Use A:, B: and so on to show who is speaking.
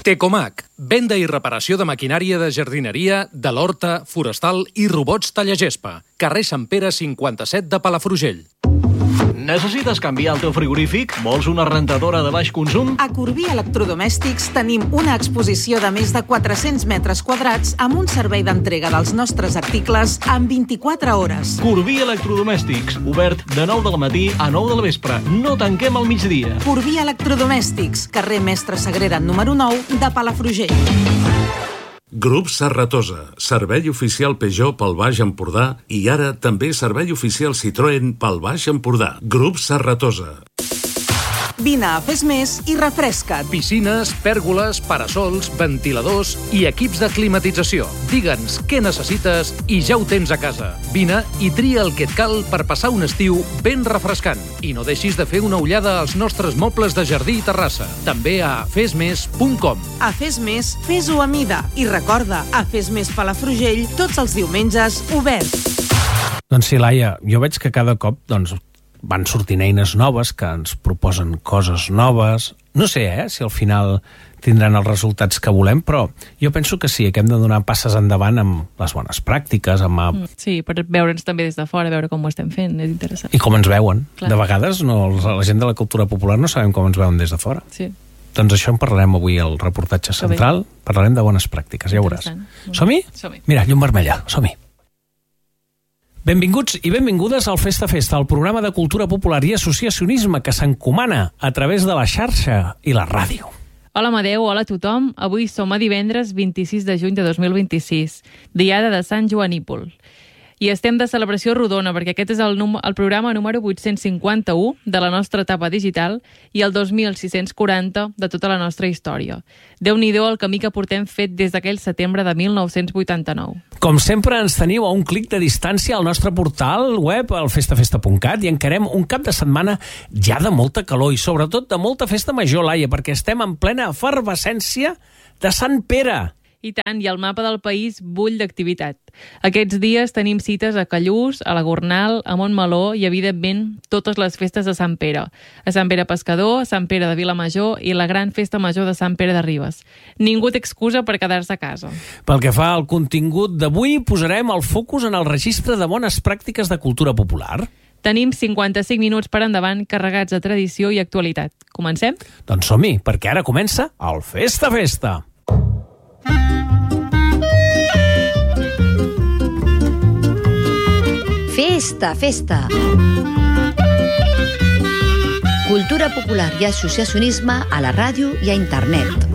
A: Tecomac, venda i reparació de maquinària de jardineria, de l'horta, forestal i robots tallagespa. Carrer Sant Pere 57 de Palafrugell.
B: Necessites canviar el teu frigorífic? Vols una rentadora de baix consum?
C: A Corbí Electrodomèstics tenim una exposició de més de 400 metres quadrats amb un servei d'entrega dels nostres articles en 24 hores.
B: Corbí Electrodomèstics, obert de 9 del matí a 9 del vespre. No tanquem al migdia.
C: Corbí Electrodomèstics, carrer Mestre Sagrera número 9 de Palafrugell.
D: Grup Serratosa, servei oficial Peugeot pel Baix Empordà i ara també servei oficial Citroën pel Baix Empordà. Grup Serratosa.
C: Vine a Fes Més i refresca't.
A: Piscines, pèrgoles, parasols, ventiladors i equips de climatització. Digue'ns què necessites i ja ho tens a casa. Vine i tria el que et cal per passar un estiu ben refrescant. I no deixis de fer una ullada als nostres mobles de jardí i terrassa. També a fesmes.com.
C: A Fes Més, fes-ho a mida. I recorda, a Fes Més Palafrugell, tots els diumenges, obert.
E: Doncs sí, Laia, jo veig que cada cop van sortint eines noves que ens proposen coses noves. No sé, si al final tindran els resultats que volem, però jo penso que sí, que hem de donar passes endavant amb les bones pràctiques,
F: Sí, per veure'ns també des de fora, veure com ho estem fent, és interessant.
E: I com ens veuen.
F: Clar.
E: De vegades la gent de la cultura popular no sabem com ens veuen des de fora.
F: Sí.
E: Doncs això en parlarem avui al reportatge central. Parlarem de bones pràctiques, ja veuràs. Som-hi?
F: Som-hi.
E: Mira, llum vermella, som-hi. Benvinguts i benvingudes al Festa Festa, el programa de cultura popular i associacionisme que s'encomana a través de la xarxa i la ràdio.
F: Hola Amadeu, hola a tothom. Avui som a divendres 26 de juny de 2026, diada de Sant Joanípol. I estem de celebració rodona, perquè aquest és el programa número 851 de la nostra etapa digital i el 2640 de tota la nostra història. Déu-n'hi-do el camí que portem fet des d'aquell setembre de 1989.
E: Com sempre, ens teniu a un clic de distància al nostre portal web, al festafesta.cat, i encarem un cap de setmana ja de molta calor i sobretot de molta festa major, Laia, perquè estem en plena efervescència de Sant Pere.
F: I tant, i el mapa del país bull d'activitat. Aquests dies tenim cites a Callús, a la Gornal, a Montmeló i, evidentment, totes les festes de Sant Pere. A Sant Pere Pescador, a Sant Pere de Vilamajor i la gran festa major de Sant Pere de Ribes. Ningú té excusa per quedar-se a casa.
E: Pel que fa al contingut d'avui, posarem el focus en el registre de bones pràctiques de cultura popular.
F: Tenim 55 minuts per endavant carregats de tradició i actualitat. Comencem?
E: Doncs som-hi, perquè ara comença el Festa Festa.
G: Festa, festa. Cultura popular i associacionisme a la ràdio i a internet.